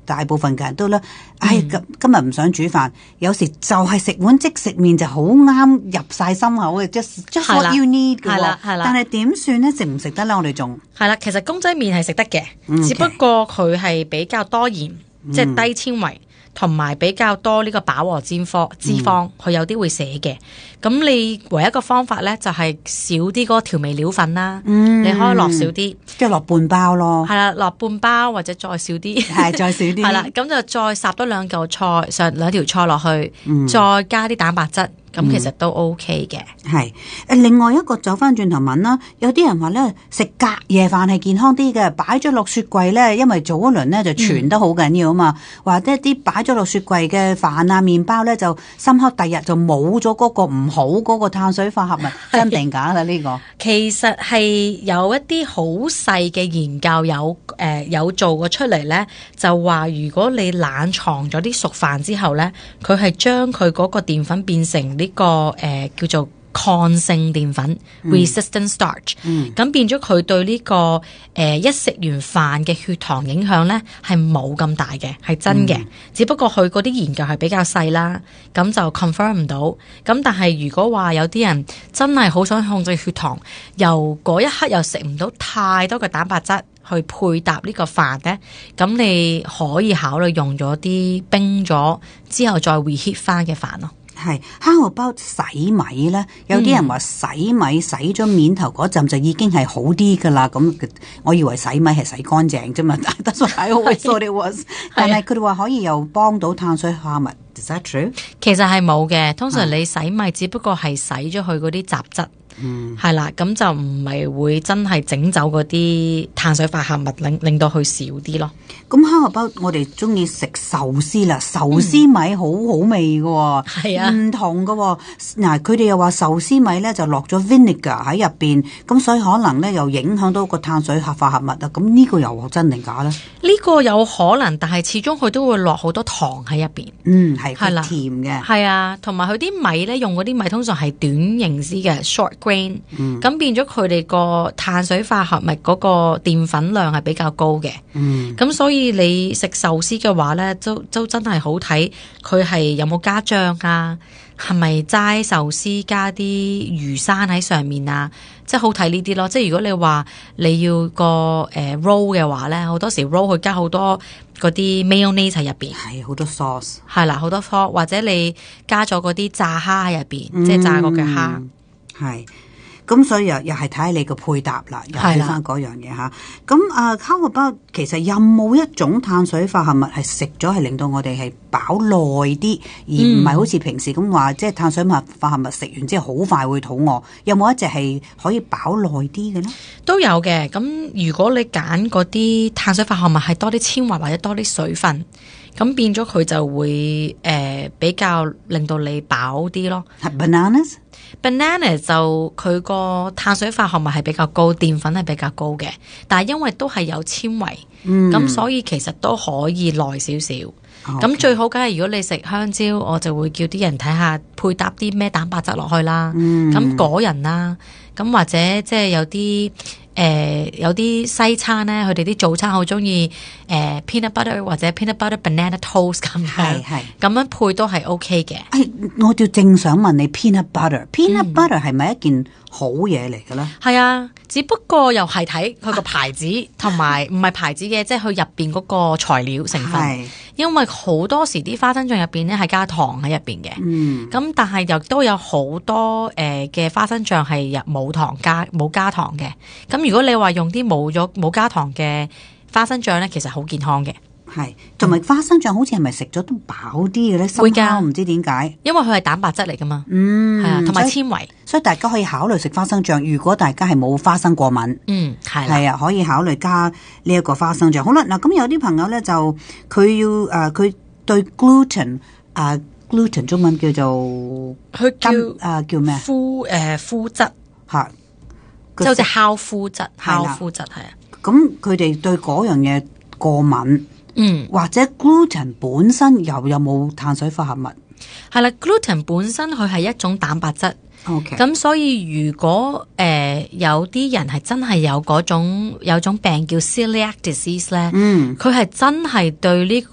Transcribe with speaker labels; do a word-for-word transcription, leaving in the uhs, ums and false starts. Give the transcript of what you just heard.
Speaker 1: 大部分嘅人都咧，唉，今今日唔想煮飯，有時就係食碗即食麵就好啱入晒心口嘅，just just what you need 嘅喎。
Speaker 2: 係啦，係啦。
Speaker 1: 但係點算咧？食唔食得咧？我哋仲
Speaker 2: 係啦，其實公仔麵係食得嘅，
Speaker 1: Okay.
Speaker 2: 只不過佢係比較多鹽，即係低纖維。同埋比較多呢個飽和脂肪，脂肪佢有啲會寫嘅。咁你唯一一個方法咧，就係少啲嗰個調味料粉啦。嗯，你可以落少啲，
Speaker 1: 即係落半包咯。
Speaker 2: 係啦，落半包或者再少啲。
Speaker 1: 係再少啲。
Speaker 2: 係啦，咁就再烚多兩嚿菜，上兩條菜落去，
Speaker 1: 嗯、
Speaker 2: 再加啲蛋白質。咁其實都 OK 嘅。
Speaker 1: 係誒，另外一個走翻轉頭問啦，有啲人話咧食隔夜飯係健康啲嘅，擺咗落雪櫃咧，因為早一輪咧就傳得好緊要啊嘛，或者啲擺咗落雪櫃嘅飯啊、麵包咧就深刻第日就冇咗嗰個唔好嗰個碳水化合物，真定假啦呢個？
Speaker 2: 其實係有一啲好細嘅研究有誒、呃、有做過出嚟咧，就話如果你冷藏咗啲熟飯之後咧，佢係將佢嗰個澱粉變成呢、這個誒、呃、叫做抗性澱粉、嗯、resistant starch，咁、嗯、變咗佢對呢、這個誒、呃、一食完飯嘅血糖影響咧係冇咁大嘅，係真嘅、嗯。只不過佢嗰啲研究係比較細啦，咁就 confirm 唔到。咁但係如果話有啲人真係好想控制血糖，由嗰一刻又食唔到太多嘅蛋白質去配搭呢個飯咧，咁你可以考慮用咗啲冰咗之後再 reheat 翻嘅飯咯。
Speaker 1: 係，how about洗米咧？有啲人話洗米洗咗面頭嗰陣就已經係好啲噶啦。咁我以為洗米係洗乾淨啫嘛，但係 I always thought it was。但係佢哋話可以又幫到碳水化合物。Is that true？
Speaker 2: 其實係冇嘅，通常你洗米只不過係洗咗佢嗰啲雜質。嗯，係啦，咁就唔係會真係整走嗰啲碳水化合物，令令到佢少啲咯。
Speaker 1: 咁how about我哋中意食壽司啦，壽司米好好味嘅、哦，係、嗯、啊，唔同嘅、哦。嗱，佢哋又話壽司米咧就落咗 vinegar 喺入邊，咁所以可能咧又影響到個碳水化合物啊。咁呢個又真定假咧？呢、
Speaker 2: 這個有可能，但係始終佢都會落好多糖喺入邊。
Speaker 1: 嗯，係，係啦，甜嘅。
Speaker 2: 係啊，同埋佢啲米咧用嗰啲米通常係短形絲嘅 short grain，咁、嗯、變咗佢哋個碳水化合物嗰個澱粉量係比較高嘅。嗯，咁所以你食壽司嘅話咧，都都真係好睇佢係有冇加醬啊，係咪齋壽司加啲魚生喺上面啊？即係好睇呢啲咯。即係如果你話你要個誒、呃、roll 嘅話咧，好多時 roll 佢加好多嗰啲 mayonnaise 喺入邊，
Speaker 1: 係好多 sauce，
Speaker 2: 係啦，好多 sauce， 或者你加咗嗰啲炸蝦喺入邊，嗯、即係炸過嘅蝦，
Speaker 1: 係。咁所以又又係睇下你個配搭啦，又睇翻嗰樣嘢吓。咁啊 how about 其實有冇一種碳水化合物係食咗係令到我哋係飽耐啲，而唔係好似平時咁話，即係碳水化合物食完之後好快會肚餓。有冇一隻係可以飽耐啲嘅咧？
Speaker 2: 都有嘅。咁如果你揀嗰啲碳水化合物係多啲纖維或者多啲水分，咁變咗佢就會誒、呃、比較令到你飽啲咯。
Speaker 1: Bananas
Speaker 2: banana 就佢個碳水化合物係比較高，澱粉係比較高嘅，但係因為都係有纖維，咁、嗯、所以其實都可以耐少少。咁、okay. 最好梗係如果你食香蕉，我就會叫啲人睇下配搭啲咩蛋白質落去啦。咁、嗯、果仁啦，咁或者即係有啲。誒、呃、有啲西餐咧，佢哋啲早餐好中意誒 peanut butter 或者 peanut butter banana toast 咁樣，係係咁樣配都係 OK 嘅。
Speaker 1: 誒，我就正想問你 peanut butter，peanut butter 係咪、嗯、一件好嘢嚟嘅咧？
Speaker 2: 係啊，只不過又係睇佢個牌子同埋唔係牌子嘅，即係佢入邊嗰個材料成分。因為好多時啲花生醬入邊咧係加糖喺入邊嘅，咁、嗯、但係又都有好多誒嘅、呃、花生醬係入冇糖加冇加糖嘅。咁如果你話用啲冇咗冇加糖嘅花生醬咧，其實好健康嘅。
Speaker 1: 係，同埋花生醬好似係咪食咗都飽啲嘅咧？會㗎，唔知點解，
Speaker 2: 因為佢係蛋白質嚟噶嘛。嗯，係啊，同埋纖維，
Speaker 1: 所以大家可以考慮食花生醬。如果大家係冇花生過敏，
Speaker 2: 嗯，係
Speaker 1: 係啊，可以考慮加呢一個花生醬。好啦，嗱咁有啲朋友咧就佢要誒佢、呃、對 gluten 啊、呃、gluten 中文叫做
Speaker 2: 佢叫
Speaker 1: 誒、呃、叫咩？
Speaker 2: 麩誒麩質
Speaker 1: 嚇，
Speaker 2: 即係好似烤麩質，烤麩質係啊。
Speaker 1: 咁佢哋對嗰樣嘢過敏。嗯，或者 gluten 本身又有冇碳水化合物？
Speaker 2: 係啦 ，gluten 本身佢係一種蛋白質。OK，咁所以如果誒、呃、有啲人係真係有嗰種有種病叫 celiac disease 咧，嗯，佢係真係對呢